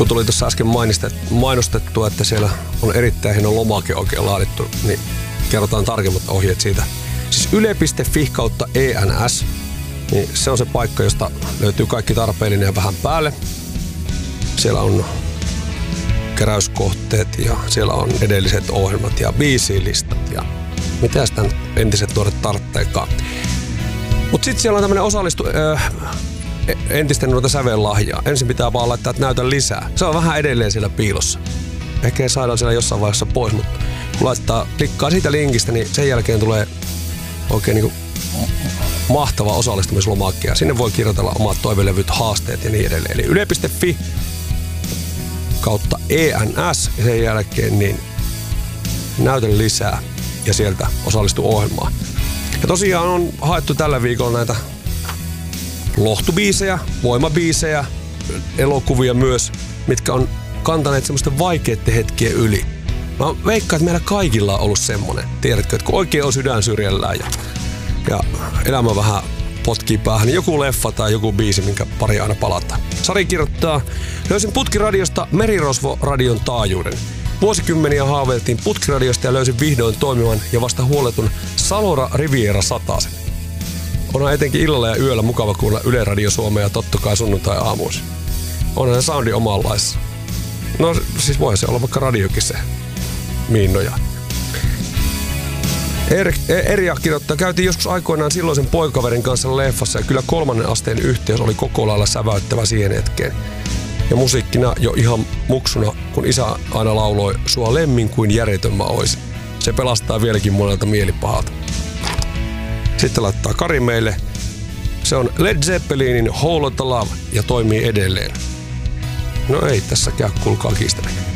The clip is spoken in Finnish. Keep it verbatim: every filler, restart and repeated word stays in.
kun tuli tuossa äsken mainostettua, että siellä on erittäin hieno lomake oikein laadittu, niin kerrotaan tarkemmat ohjeet siitä. Siis yle piste fi kautta E N S, niin se on se paikka, josta löytyy kaikki tarpeellinen ja vähän päälle. Siellä on keräyskohteet ja siellä on edelliset ohjelmat ja biisilistat ja mitä sitä entiset nuoret tarvitseekaan. Mutta sitten siellä on tämmöinen osallistu äh, entisten noita sävellahjaa. Ensin pitää vaan laittaa, että näytä lisää. Se on vähän edelleen siellä piilossa. Ehkä saadaan siellä jossain vaiheessa pois, mutta kun laittaa, klikkaa siitä linkistä, niin sen jälkeen tulee oikein niinku mahtava osallistumislomake. Ja sinne voi kirjoitella omat toivelevyt, haasteet ja niin edelleen. Eli yle piste fi kautta E N S ja sen jälkeen niin näytä lisää ja sieltä osallistu ohjelmaan. Ja tosiaan on haettu tällä viikolla näitä lohtubiisejä, voimabiisejä, elokuvia myös, mitkä on kantaneet semmoisten vaikeiden hetkien yli. Mä veikkaan, että meillä kaikilla on ollut semmonen, tiedätkö, että kun oikein on sydän syrjällään ja, ja elämä vähän potkii päähän, niin joku leffa tai joku biisi, minkä pari aina palataan. Sari kirjoittaa, löysin Putkiradiosta Merirosvo-radion taajuuden. Vuosikymmeniä haaveiltiin Putkiradiosta ja löysin vihdoin toimivan ja vasta huoletun Salora Riviera satasen. Onhan etenkin illalla ja yöllä mukava kuulla Yle Radio Suomea totta kai sunnuntai-aamuisin. Onhan se soundi omanlaissa. No siis voi se olla vaikka radiokin se miinnoja. Er, Erja kirjoittaa, käytiin joskus aikoinaan silloisen poikaverin kanssa leffassa ja kyllä kolmannen asteen yhteys oli koko lailla säväyttävä siihen hetkeen. Ja musiikkina jo ihan muksuna, kun isä aina lauloi, sua lemmin kuin järjetön mä oisin. Se pelastaa vieläkin monelta mielipahalta. Sitten laittaa Kari meille. Se on Led Zeppelinin Whole Lotta Love ja toimii edelleen. No ei tässä käy, kuulkaa kiistäminen.